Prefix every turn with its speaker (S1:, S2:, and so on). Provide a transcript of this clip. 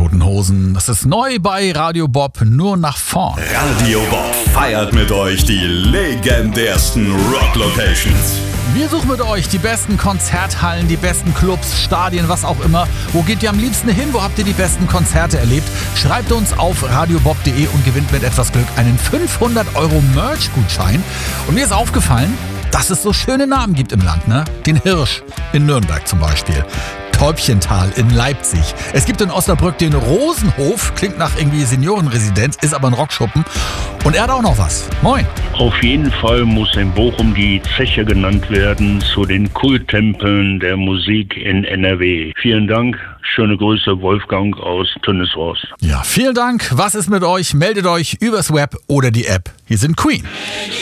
S1: Toten Hosen. Das ist neu bei Radio Bob, nur nach vorn.
S2: Radio Bob feiert mit euch die legendärsten Rock-Locations.
S1: Wir suchen mit euch die besten Konzerthallen, die besten Clubs, Stadien, was auch immer. Wo geht ihr am liebsten hin? Wo habt ihr die besten Konzerte erlebt? Schreibt uns auf radiobob.de und gewinnt mit etwas Glück einen 500 € Merch-Gutschein. Und mir ist aufgefallen, dass es so schöne Namen gibt im Land, ne? Den Hirsch in Nürnberg zum Beispiel. Täubchental in Leipzig. Es gibt in Osnabrück den Rosenhof, klingt nach irgendwie Seniorenresidenz, ist aber ein Rockschuppen. Und er hat auch noch was. Moin.
S3: Auf jeden Fall muss in Bochum die Zeche genannt werden zu den Kulttempeln der Musik in NRW. Vielen Dank. Schöne Grüße, Wolfgang aus Tönnieshorst.
S1: Ja, vielen Dank. Was ist mit euch? Meldet euch übers Web oder die App. Hier sind Queen.